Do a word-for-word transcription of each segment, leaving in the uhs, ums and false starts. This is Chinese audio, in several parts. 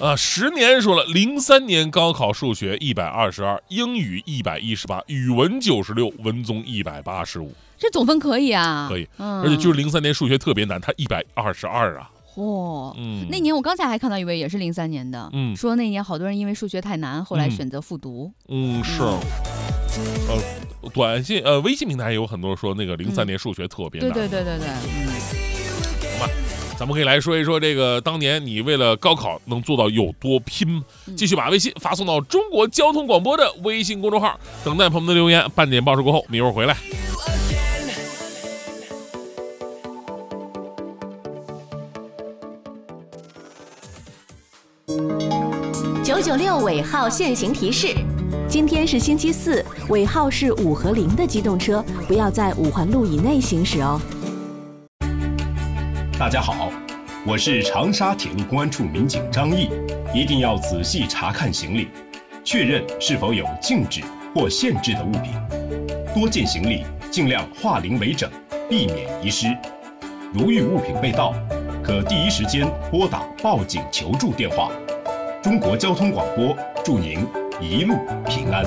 啊，十年说了，零三年高考数学一百二十二，英语一百一十八，语文九十六，文综一百八十五， 这总分可以啊， 可以， 嗯、 而且就是零三年数学特别难，它一百二十二啊。 嚯、哦， 嗯， 那年我刚才还看到一位也是零三年的， 嗯， 说那年好多人因为数学太难，后来选择复读。 嗯，嗯是，呃，短信呃微信平台也有很多说那个零三年数学特别难。 嗯、对对对对对，嗯， 行吧。咱们可以来说一说这个当年你为了高考能做到有多拼。继续把微信发送到中国交通广播的微信公众号，等待朋友们的留言。半点报时过后，我们一会儿回来。 九九六尾号限行提示：今天是星期四，尾号是五和零的机动车不要在五环路以内行驶哦。 大家好，我是长沙铁路公安处民警张毅，一定要仔细查看行李，确认是否有禁止或限制的物品。多件行李尽量化零为整，避免遗失。如遇物品被盗，可第一时间拨打报警求助电话。中国交通广播祝您一路平安。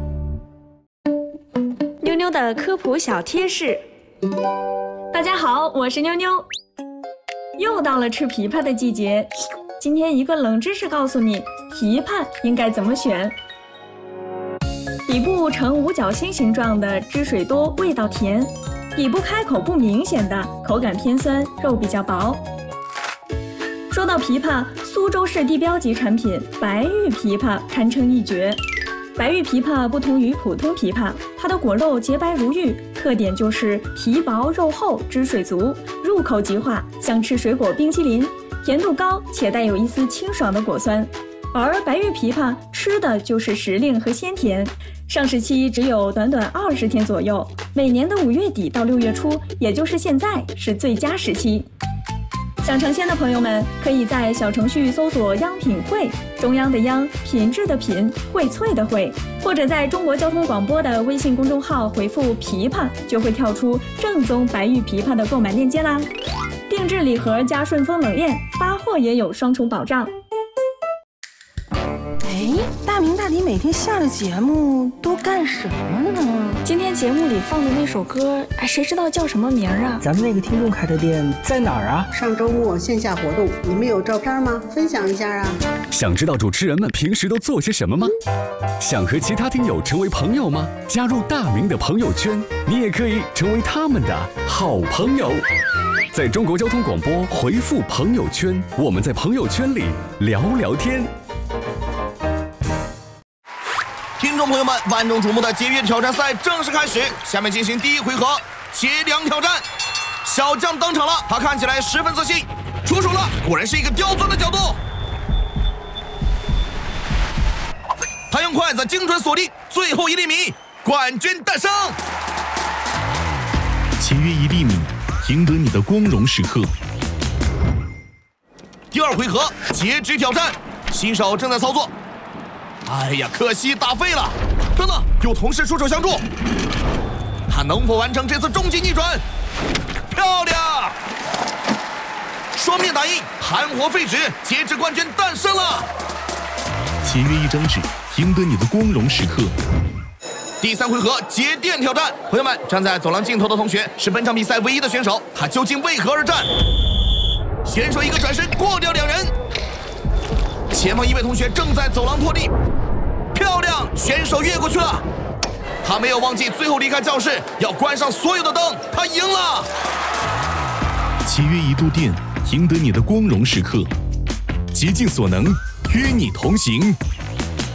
妞妞的科普小贴士。大家好，我是妞妞。又到了吃枇杷的季节，今天一个冷知识告诉你，枇杷应该怎么选。底部呈五角星形状的，汁水多，味道甜；底部开口不明显的，口感偏酸，肉比较薄。说到枇杷，苏州市地标级产品白玉枇杷堪称一绝。白玉枇杷不同于普通枇杷，它的果肉洁白如玉，特点就是皮薄肉厚，汁水足，入口即化，像吃水果冰淇淋，甜度高且带有一丝清爽的果酸。而白玉枇杷吃的就是时令和鲜甜，上市期只有短短二十天左右，每年的五月底到六月初，也就是现在是最佳时期。想尝鲜的朋友们，可以在小程序搜索央品汇，中央的央，品质的品，荟萃的荟，或者在中国交通广播的微信公众号回复枇杷，就会跳出正宗白玉枇杷的购买链接啦。定制礼盒加顺丰冷链，发货也有双重保障。 哎，大明大迪每天下了节目都干什么呢？ 今天节目里放的那首歌，哎，谁知道叫什么名啊？ 咱们那个听众开的店在哪儿啊？ 上周末线下活动，你们有照片吗？分享一下啊！ 想知道主持人们平时都做些什么吗？想和其他听友成为朋友吗？加入大明的朋友圈，你也可以成为他们的好朋友。在中国交通广播回复朋友圈，我们在朋友圈里聊聊天。 听众朋友们，万众瞩目的节约挑战赛正式开始，下面进行第一回合切粮挑战。小将登场了，他看起来十分自信，出手了，果然是一个刁钻的角度。他用筷子精准锁定最后一粒米，冠军诞生。 节约一粒米，赢得你的光荣时刻。 第二回合截止挑战，新手正在操作。哎呀，可惜打废了！等等，有同事出手相助，他能否完成这次终极逆转？漂亮！双面打印，含活废纸，截止冠军诞生了。 节约一张纸，赢得你的光荣时刻。 第三回合节电挑战，朋友们，站在走廊尽头的同学是本场比赛唯一的选手，他究竟为何而战？选手一个转身过掉两人。前方一位同学正在走廊拖地，漂亮！选手越过去了，他没有忘记最后离开教室要关上所有的灯，他赢了。 节约一度电，赢得你的光荣时刻，竭尽所能，与你同行。